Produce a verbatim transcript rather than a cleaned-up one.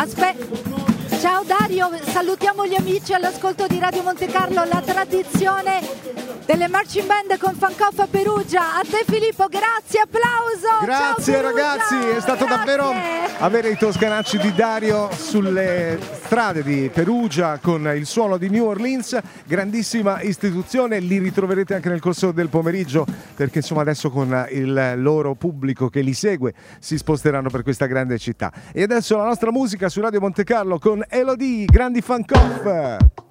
Aspetta. Ciao Dario, salutiamo gli amici all'ascolto di Radio Monte Carlo, la tradizione delle marching band con Fancoff a Perugia. A te Filippo, grazie, applauso. Grazie ragazzi, è stato grazie. davvero avere i toscanacci di Dario sulle strade di Perugia con il suono di New Orleans, grandissima istituzione, li ritroverete anche nel corso del pomeriggio perché insomma adesso con il loro pubblico che li segue si sposteranno per questa grande città. E adesso la nostra musica su Radio Monte Carlo con Elodie, grandi Fancoff.